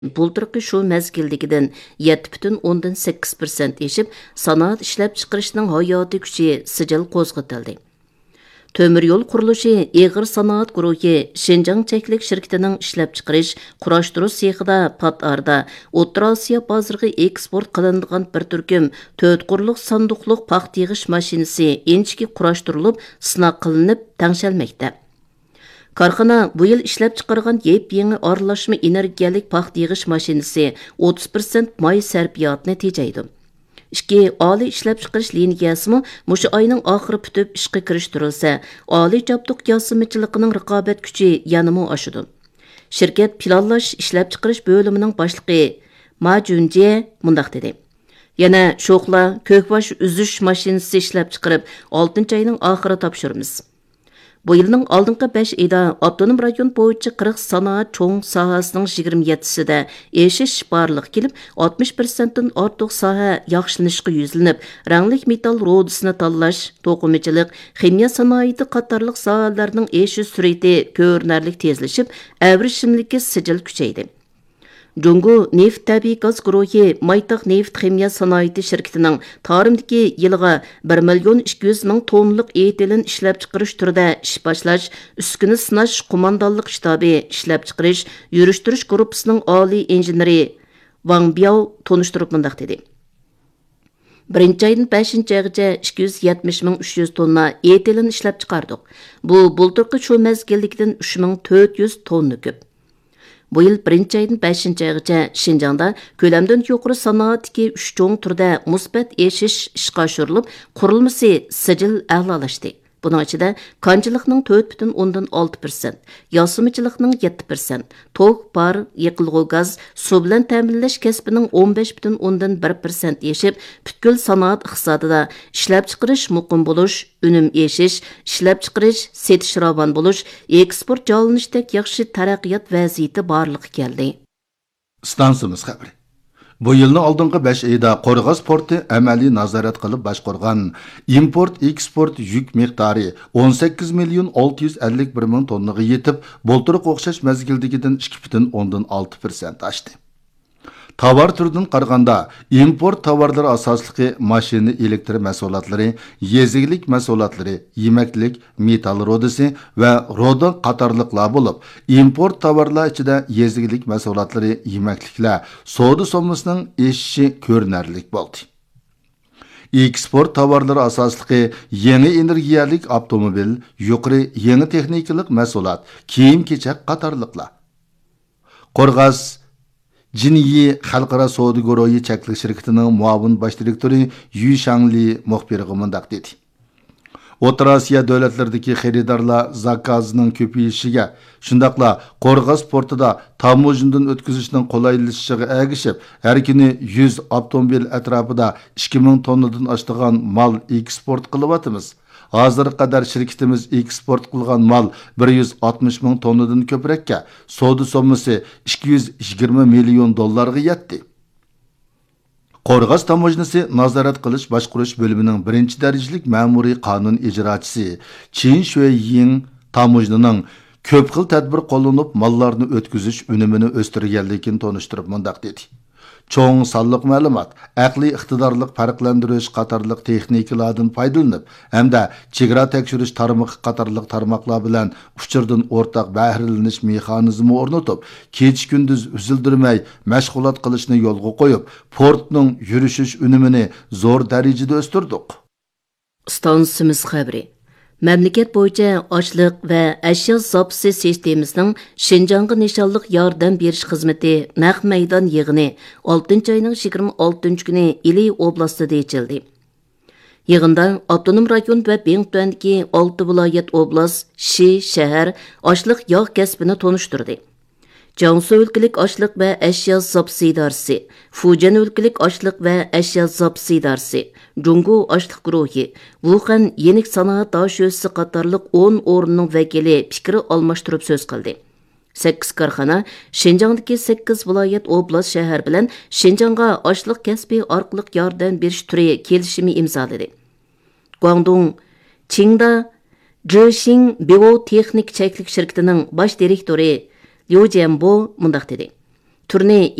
Bulturqi shu mezgildikidan 7,8% eşib, sanoat ishlab chiqarishning hayoti kuchi sijil qo'zg'atildi. Tömür yol qurilishi Eg'ir sanoat guruhi Şinjan cheklik shirkatining ishlab chiqarish, qurashtirish sexida Patarda O'rta Osiyo bozoriga eksport qilinadigan bir turkum 4 qurliq sanduqliq paxt yig'ish mashinasi inchki qurashtirilib, sinab qilinib, tangshalmoqda. Korxona bu yil ishlab chiqargan yep-yangi aralashma energiyalik paxt yig'ish mashinasi 30% may sarfiyotini tejaydi. İki oliy ishlab chiqarish liniyasimi mushu oyning oxiri bitib ishga kirishtirilsa, oliy jabduq yosimchilig'ining raqobat kuchi yanada oshadi. Shirkat planlash ishlab chiqarish bo'limining boshlig'i Ma Junje mundaq dedi. Yana sho'xla ko'kbosh uzish mashinasi ishlab chiqarib, 6-oyning oxiri topshiramiz. Bu yılning oldingi 5 oyda avtonom rayon bo'yicha 40 sanoat cho'ng sohasining 27sida eshish barliq kelib, 60%dan ortiq soha yaxshilanishga yuzlanib, ranglik metal rudasini tanlash, to'qimachilik, ximiya sanoati qatorliq sohalarning eshish sur'ati ko'rinarli tezlashib, avrishimligi sijil kuchaydi. Jungo neft tabiiy gaz guruhi Maytaq neft ximiya sanoati shirkatining tarimdagi yiliga 1,200,000 tonlik etilin ishlab chiqarish turida ish boshlash, uskuni sinash qo'mondonlik shtabi ishlab chiqarish, yurishtirish gruppasining oliy injeneri Wang Biao tonishtirib mundaq dedi. Birinchi aydan 5-oygacha 270,300 tonna etilin ishlab chiqardik. Bu bulturqi shu mezgillikdan 3,400 tonna ko'p. Bu yil 1-oydan 5-oygacha Şinjanda ko'lamdan yuqori sanoatdagi 3 cho'ng turda musbat eshish ishga oshirilib, qurilmasi sijil a'lolashdi. Bunun ichida konchilikning 4,6%, yosimchilikning 7%, to'q par, yiqilg'u gaz, suv bilan ta'minlash kasbining 15,1% yeshib, butkul sanoat iqtisodida ishlab chiqarish muqim bo'lish, unum eshish, ishlab chiqarish, setish ravon bo'lish, eksport jolinishdek yaxshi taraqqiyot vaziyati borliq keldi. Stansimiz xabari. Bu yılning oldingi 5 oyda Qo'rg'os porti amaliy nazorat qilib boshqargan import-eksport yuk miqdori 18,651,000 tonnaga yetib, bulturq o'xshash mezgildagidan 2,6% oshdi. Tovar turidan qaraganda import tovarlari asosligi mashina elektr mahsulotlari, yezigilik mahsulotlari, yemaklik, metal rodasi va roda qatorliqlar bo'lib, import tovarlar ichida yezigilik mahsulotlari, yemakliklar savdo sommasining eshishi ko'rinarli bo'ldi. Eksport tovarlari asosligi yangi energiyalik avtomobil, yuqori yangi texnikalik mahsulot, kiyim-kechak qatorliqlar. Qo'rg'os Jinyi Xalqaro savdo guruhi cheklik shirkatining muavin bosh direktori Yu Shangli muxbiriga mundaq dedi. O'rta Osiyo davlatlaridagi xaridorlar zakazning ko'payishiga, shundaqla Qo'rg'os portida tamojindan o'tkazishning qulaylashishiga ergishib, har kuni 100 avtomobil atrofida 2000 tonnadan oshgan mal eksport qilyapmiz. Hozir qadar shirkatimiz eksport qilgan mal 160,000 tonnadan ko'prakka, savdo sommasi 220 million dollarga yetdi. Qo'rg'os tamojnisi nazorat qilish boshqarish bo'limining 1-darajalik ma'muriy qonun ijrochisi Chin Shuiying tamojnining ko'p xil tadbir qo'llanib mallarni o'tkazish unumini o'stirganligini tonishtirib mundaq dedi. Çoğun sonliq ma'lumot, aqliy iqtidorlik farqlantirish qatorliq texnikalardan foydalanib, hamda chegara tekshirish tarmoqi qatorliq tarmoqlar bilan uchirdan o'rtaq bahrilanish mexanizmi o'rnatib, kech-kunduz uzildirmay mashg'ulot qilishni yo'lga qo'yib, portning yurishish unumini zo'r darajada o'stirdik. Stansimiz xabari. Memleket bo'yicha ochliq va ashyo zapsi sistemasining Şinjanga nishonliq yordam berish xizmati naq maydon yig'ini 6-oyning 26-kuni Ili oblastida ochildi. Yig'inda avtonom rayon va Bengtuandagi 6 viloyat oblast, Shi shahar ochliq yog' kasbini tonishtirdi. Jiangsu өлкелік ашлық və əşya zapsı idarəsi, Fujian өлкелік ашлық və əşya zapsı idarəsi, Jungo ашлық guruhi, Wuhan yenik sanoat daşösi qatarlıq 10 o'rinning vakili fikri almashtirib so'z qildi. 8 korxona Şinjangdagi 8 viloyat oblast shahar bilan Şinjangga aшлық kasbi orqali yordam berish turi kelishimi imzoladi. Guangdong Qingda Zhixing Biotexnik cheklik shirkatining bosh direktori Liu Jianbo mundaq dedi. turni